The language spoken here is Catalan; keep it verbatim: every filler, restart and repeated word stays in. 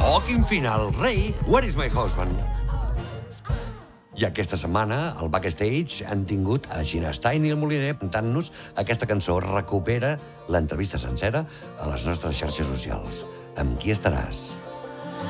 Oh, quin final! Rei, where is my husband? I aquesta setmana, al Backstage, han tingut a Gina Stein i el Moliner cantant-nos aquesta cançó. Recupera l'entrevista sencera a les nostres xarxes socials. Amb qui estaràs?